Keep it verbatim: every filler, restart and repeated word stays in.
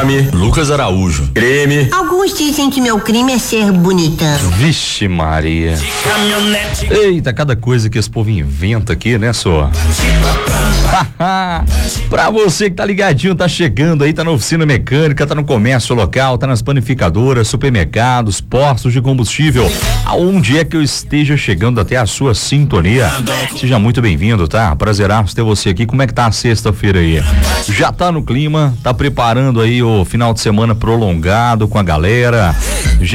Nome: Lucas Araújo. Crime: Alguns dizem que meu crime é ser bonitão. Vixe Maria. Eita, cada coisa que esse povo inventa aqui, né, só? Pra você que tá ligadinho, tá chegando aí, tá na oficina mecânica, tá no comércio local, tá nas panificadoras, supermercados, postos de combustível, aonde é que eu esteja chegando até a sua sintonia, seja muito bem-vindo, tá? Prazeraço ter você aqui. Como é que tá a sexta-feira aí? Já tá no clima, tá preparando aí o final de semana prolongado com a galera? Já